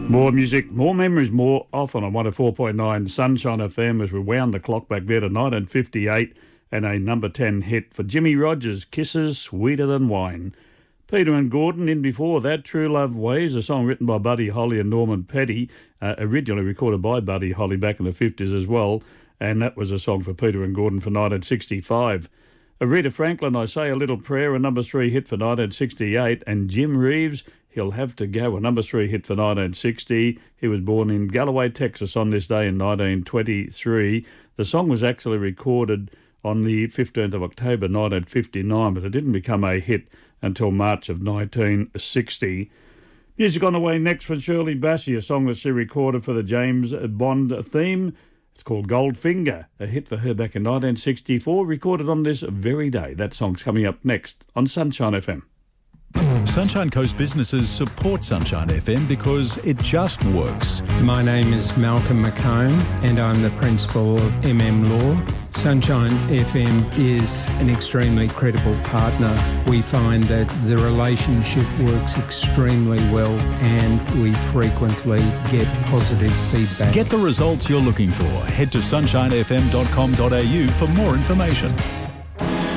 More music, more memories, more often on 104.9 Sunshine FM as we wound the clock back there to 1958 and a number 10 hit for Jimmy Rogers, Kisses Sweeter Than Wine. Peter and Gordon in before that, True Love Ways, a song written by Buddy Holly and Norman Petty, originally recorded by Buddy Holly back in the 50s as well, and that was a song for Peter and Gordon for 1965. Aretha Franklin, I Say a Little Prayer, a number 3 hit for 1968, and Jim Reeves, He'll Have to Go, a number 3 hit for 1960. He was born in Galloway, Texas on this day in 1923. The song was actually recorded on the 15th of October 1959, but it didn't become a hit until March of 1960. Music on the way next for Shirley Bassey, a song that she recorded for the James Bond theme. It's called Goldfinger, a hit for her back in 1964, recorded on this very day. That song's coming up next on Sunshine FM. Sunshine Coast businesses support Sunshine FM because it just works. My name is Malcolm McComb and I'm the principal of Law. Sunshine FM is an extremely credible partner. We find that the relationship works extremely well and we frequently get positive feedback. Get the results you're looking for. Head to sunshinefm.com.au for more information.